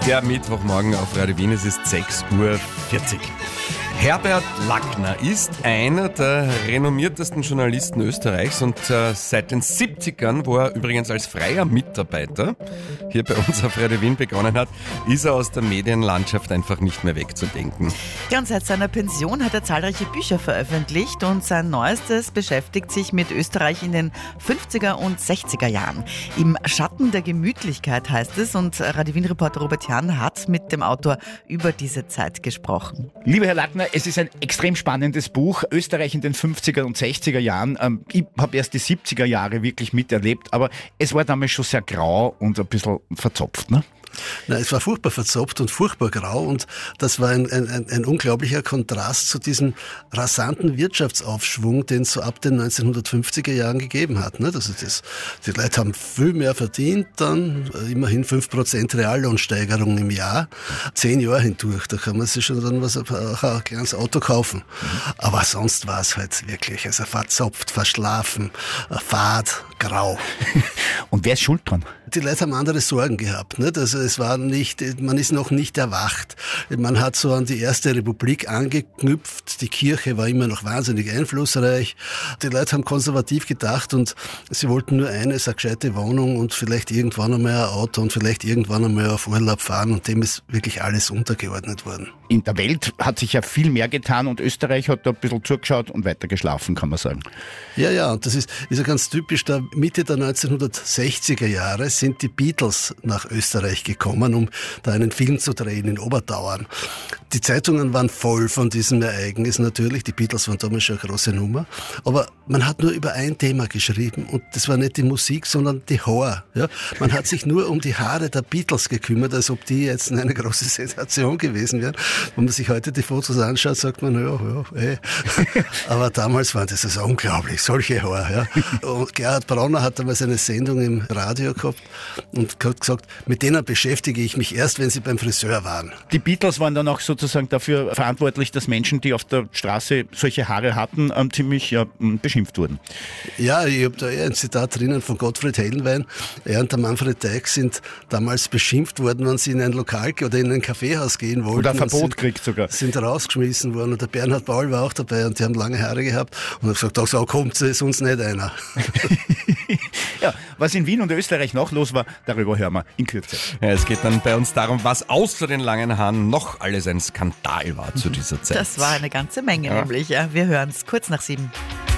Der Mittwochmorgen auf Radio Wien, es ist 6:40 Uhr. Herbert Lackner ist einer der renommiertesten Journalisten Österreichs und seit den 70ern, wo er übrigens als freier Mitarbeiter hier bei uns auf Radio Wien begonnen hat, ist er aus der Medienlandschaft einfach nicht mehr wegzudenken. Ja, und seit seiner Pension hat er zahlreiche Bücher veröffentlicht und sein neuestes beschäftigt sich mit Österreich in den 50er und 60er Jahren. Im Schatten der Gemütlichkeit heißt es, und Radio Wien-Reporter Robert Jan hat mit dem Autor über diese Zeit gesprochen. Lieber Herr Lackner, es ist ein extrem spannendes Buch, Österreich in den 50er und 60er Jahren. Ich habe erst die 70er Jahre wirklich miterlebt, aber es war damals schon sehr grau und ein bisschen verzopft, ne? Nein, es war furchtbar verzopft und furchtbar grau, und das war ein unglaublicher Kontrast zu diesem rasanten Wirtschaftsaufschwung, den es so ab den 1950er Jahren gegeben hat. Also die Leute haben viel mehr verdient, dann immerhin 5% Reallohnsteigerung im Jahr, 10 Jahre hindurch. Da kann man sich schon dann ein kleines Auto kaufen. Aber sonst war es halt wirklich verzopft, verschlafen, fad, grau. Und wer ist schuld dran? Die Leute haben andere Sorgen gehabt. Also man ist noch nicht erwacht. Man hat so an die Erste Republik angeknüpft. Die Kirche war immer noch wahnsinnig einflussreich. Die Leute haben konservativ gedacht und sie wollten nur eine gescheite Wohnung und vielleicht irgendwann einmal ein Auto und vielleicht irgendwann einmal auf Urlaub fahren, und dem ist wirklich alles untergeordnet worden. In der Welt hat sich ja viel mehr getan und Österreich hat da ein bisschen zugeschaut und weiter geschlafen, kann man sagen. Ja, und das ist ja ganz typisch. Da Mitte der 1960er Jahre sind die Beatles nach Österreich gekommen, um da einen Film zu drehen in Obertauern. Die Zeitungen waren voll von diesem Ereignis natürlich. Die Beatles waren damals schon eine große Nummer. Aber man hat nur über ein Thema geschrieben, und das war nicht die Musik, sondern die Haare. Ja? Man hat sich nur um die Haare der Beatles gekümmert, als ob die jetzt eine große Sensation gewesen wären. Wenn man sich heute die Fotos anschaut, sagt man, Aber damals waren das also unglaublich, solche Haare. Ja? Und Gerhard Bronner hat damals eine Sendung im Radio gehabt und hat gesagt, mit denen beschäftige ich mich erst, wenn sie beim Friseur waren. Die Beatles waren dann auch sozusagen dafür verantwortlich, dass Menschen, die auf der Straße solche Haare hatten, ziemlich beschimpft wurden. Ja, ich habe da ein Zitat drinnen von Gottfried Hellenwein. Er und der Manfred Deig sind damals beschimpft worden, wenn sie in ein Lokal oder in ein Kaffeehaus gehen wollten. Oder ein Verbot kriegt sogar. Sind rausgeschmissen worden, und der Bernhard Paul war auch dabei, und die haben lange Haare gehabt und hat gesagt, so kommt es uns nicht einer. Ja, was in Wien und Österreich noch los war, darüber hören wir in Kürze. Ja, es geht dann bei uns darum, was außer den langen Haaren noch alles ein Skandal war zu dieser Zeit. Das war eine ganze Menge nämlich. Ja. Wir hören es kurz nach 7.